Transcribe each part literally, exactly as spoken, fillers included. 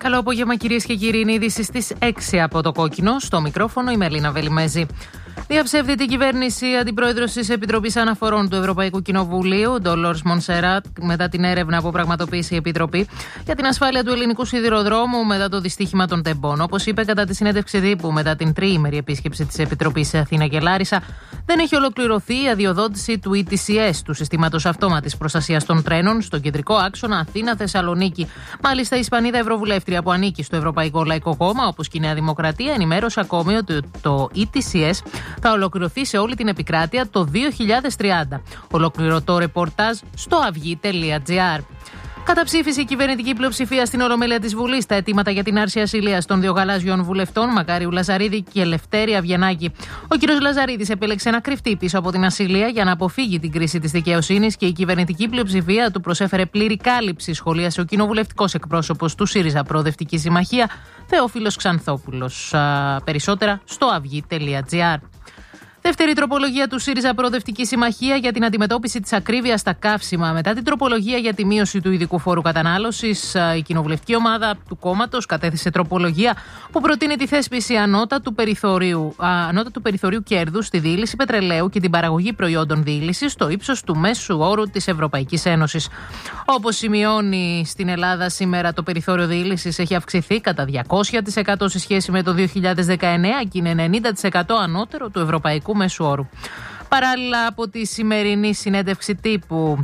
Καλό απόγευμα, κυρίες και κύριοι. Είναι ειδήσεις στις έξι από το Κόκκινο. Στο μικρόφωνο η Μελίνα Βελιμέζη. Διαψεύδει την κυβέρνηση αντιπρόεδρος της Επιτροπής Αναφορών του Ευρωπαϊκού Κοινοβουλίου, Ντολόρς Μονσεράτ, μετά την έρευνα που πραγματοποίησε η Επιτροπή για την ασφάλεια του ελληνικού σιδηροδρόμου μετά το δυστύχημα των τεμπών. Όπως είπε κατά τη συνέντευξη τύπου μετά την τριήμερη επίσκεψη της Επιτροπής σε Αθήνα και Λάρισα, δεν έχει ολοκληρωθεί η αδειοδότηση του ι τι σι ες, του Συστήματος Αυτόματης Προστασίας των Τρένων, στον κεντρικό άξονα Αθήνα-Θεσσαλονίκη. Μάλιστα, η Ισπανίδα Ευρωβουλεύτρια που ανήκει στο Ευρωπαϊκό Λαϊκό Κόμμα, όπως και η Νέα Δημοκρατία, ενημέρωσε ακόμη ότι το ι τι σι ες θα ολοκληρωθεί σε όλη την επικράτεια το δύο χιλιάδες τριάντα. Ολοκληρωτό ρεπορτάζ στο αυγή τελεία τζι άρ. Καταψήφισε η κυβερνητική πλειοψηφία στην Ολομέλεια της Βουλής τα αιτήματα για την άρση ασυλίας των δύο γαλάζιων βουλευτών, Μακάριου Λαζαρίδη και Λευτέρη Αβγενάκη. Ο κ. Λαζαρίδης επέλεξε να κρυφτεί πίσω από την ασυλία για να αποφύγει την κρίση της δικαιοσύνης και η κυβερνητική πλειοψηφία του προσέφερε πλήρη κάλυψη, σχολίασε ο κοινοβουλευτικός εκπρόσωπος του ΣΥΡΙΖΑ Προοδευτική Συμμαχία, Θεόφιλος Ξανθόπουλος. Α, περισσότερα στο αυγή τελεία τζι άρ. Δεύτερη τροπολογία του ΣΥΡΙΖΑ Προοδευτική Συμμαχία για την αντιμετώπιση της ακρίβειας στα καύσιμα. Μετά την τροπολογία για τη μείωση του ειδικού φόρου κατανάλωσης, η κοινοβουλευτική ομάδα του κόμματος κατέθεσε τροπολογία που προτείνει τη θέσπιση ανώτατου περιθωρίου, ανώτατου περιθωρίου κέρδους στη διήλυση πετρελαίου και την παραγωγή προϊόντων διήλυσης στο ύψος του μέσου όρου της Ευρωπαϊκής Ένωσης. Όπως σημειώνει στην Ελλάδα σήμερα, το περιθώριο διήλυσης έχει αυξηθεί κατά διακόσια τοις εκατό σε σχέση με το δύο χιλιάδες δεκαεννέα και είναι ενενήντα τοις εκατό ανώτερο του ευρωπαϊκού μέσου όρου. Παράλληλα, από τη σημερινή συνέντευξη τύπου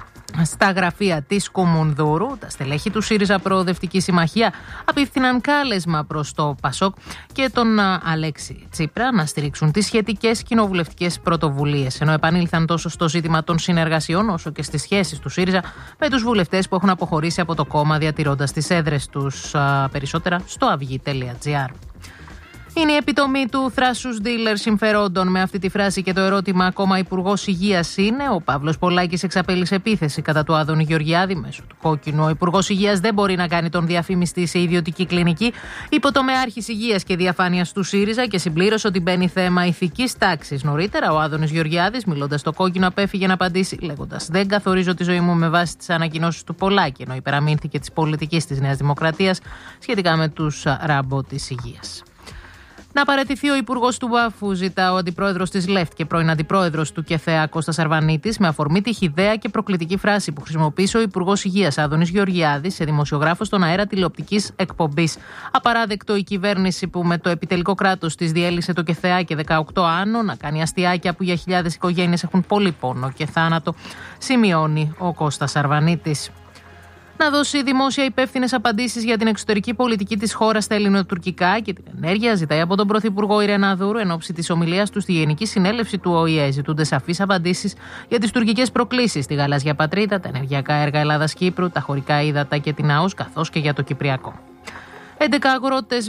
στα γραφεία της Κουμουνδούρου, τα στελέχη του ΣΥΡΙΖΑ Προοδευτική Συμμαχία απίφθηναν κάλεσμα προς το ΠΑΣΟΚ και τον Αλέξη Τσίπρα να στηρίξουν τις σχετικές κοινοβουλευτικές πρωτοβουλίες, ενώ επανήλθαν τόσο στο ζήτημα των συνεργασιών όσο και στις σχέσεις του ΣΥΡΙΖΑ με τους βουλευτές που έχουν αποχωρήσει από το κόμμα διατηρώντας τις έδρες τους. Περισσότερα στο αυγή τελεία τζι άρ. Είναι η επιτομή του θράσους dealer συμφερόντων. Με αυτή τη φράση και το ερώτημα ακόμα Υπουργός Υγείας είναι, ο Παύλος Πολάκης εξαπέλυσε επίθεση κατά του Άδωνη Γεωργιάδη μέσω του Κόκκινου. Ο Υπουργός Υγείας δεν μπορεί να κάνει τον διαφημιστή σε ιδιωτική κλινική, υποτομεάρχης Υγείας και Διαφάνειας του ΣΥΡΙΖΑ και συμπλήρωσε ότι μπαίνει θέμα ηθικής τάξης. Νωρίτερα, ο Άδωνης Γεωργιάδης, μιλώντας στο Κόκκινο, απέφυγε να απαντήσει, λέγοντας: Δεν καθορίζω τη ζωή μου με βάση τις ανακοινώσεις του Πολάκη, ενώ υπεραμείνθηκε της πολιτικής της Νέας Δημοκρατίας σχετικά με τους ράμπο της υγείας. Να παραιτηθεί ο Υπουργός του Βάφου, ζητά ο Αντιπρόεδρος της ΛΕΦΤ και πρώην Αντιπρόεδρος του ΚΕΘΕΑ Κώστας Αρβανίτης, με αφορμή τη χυδαία και προκλητική φράση που χρησιμοποίησε ο Υπουργός Υγείας Άδωνης Γεωργιάδης σε δημοσιογράφο στον αέρα τηλεοπτικής εκπομπής. Απαράδεκτο η κυβέρνηση που με το επιτελικό κράτος της διέλυσε το ΚΕΘΕΑ και δεκαοκτώ άνω να κάνει αστιάκια που για χιλιάδες οικογένειες έχουν πολύ πόνο και θάνατο, σημειώνει ο Κώστας Αρβανίτης. Να δώσει δημόσια υπεύθυνες απαντήσεις για την εξωτερική πολιτική της χώρας στα ελληνοτουρκικά και την ενέργεια, ζητάει από τον Πρωθυπουργό Ιρεναδούρου εν ώψη της ομιλίας του στη Γενική Συνέλευση του Ο Η Ε. Ζητούνται σαφείς απαντήσεις για τις τουρκικές προκλήσεις στη γαλάζια πατρίδα, τα ενεργειακά έργα Ελλάδας-Κύπρου, τα χωρικά ύδατα και την ΑΟΣ, καθώς και για το Κυπριακό. έντεκα αγρότες